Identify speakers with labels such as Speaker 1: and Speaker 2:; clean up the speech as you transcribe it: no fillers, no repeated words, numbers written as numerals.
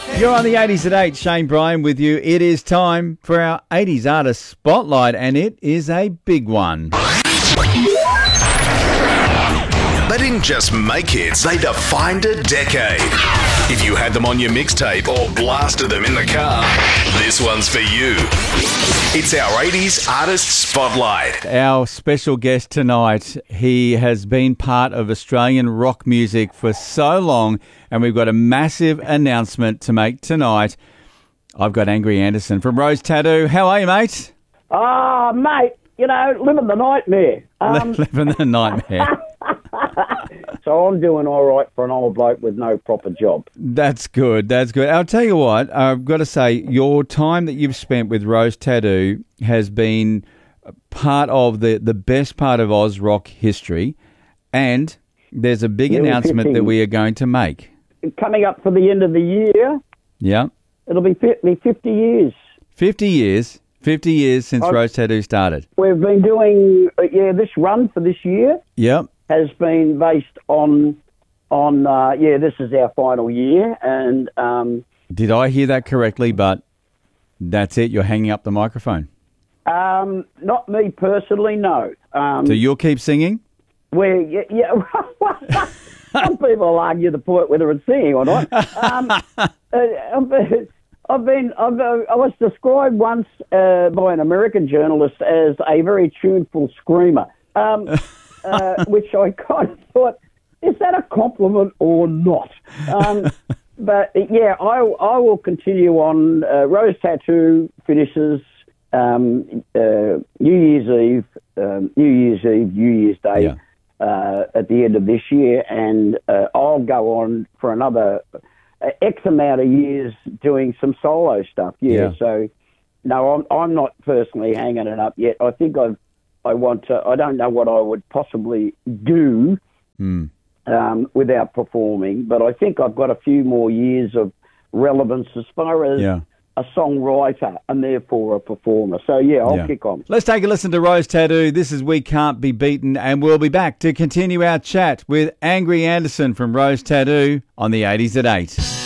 Speaker 1: You're on the 80s at 8. Shane Bryan with you. It is time for our 80s Artist Spotlight, and it is a big one.
Speaker 2: They didn't just make hits, they defined a decade. If you had them on your mixtape or blasted them in the car, this one's for you. It's our 80s Artist Spotlight.
Speaker 1: Our special guest tonight, he has been part of Australian rock music for so long, and we've got a massive announcement to make tonight. I've got Angry Anderson from Rose Tattoo. How are you, mate?
Speaker 3: Oh, mate, you know, living the nightmare.
Speaker 1: Living the nightmare.
Speaker 3: So I'm doing all right for an old bloke with no proper job.
Speaker 1: That's good. That's good. I'll tell you what, I've got to say, your time that you've spent with Rose Tattoo has been part of the best part of Oz rock history, and there's a big announcement that we are going to make.
Speaker 3: Coming up for the end of the year,
Speaker 1: Yeah.
Speaker 3: it'll be 50 years.
Speaker 1: 50 years. 50 years since Rose Tattoo started.
Speaker 3: We've been doing, this run for this year
Speaker 1: Yep.
Speaker 3: has been based on this is our final year, and
Speaker 1: Did I hear that correctly? But that's it. You're hanging up the microphone.
Speaker 3: not me personally, no.
Speaker 1: So you'll keep singing?
Speaker 3: Some people argue the point whether it's singing or not. I was described once by an American journalist as a very tuneful screamer, which I kind of thought, is that a compliment or not? But yeah, I will continue on. Rose Tattoo finishes New Year's Eve, New Year's Day at the end of this year, and I'll go on for another X amount of years doing some solo stuff. So no, I'm not personally hanging it up yet. I think I want to. I don't know what I would possibly do without performing, but I think I've got a few more years of relevance as far as a songwriter and therefore a performer. So I'll kick on.
Speaker 1: Let's take a listen to Rose Tattoo. This is We Can't Be Beaten, and we'll be back to continue our chat with Angry Anderson from Rose Tattoo on the 80s at 8.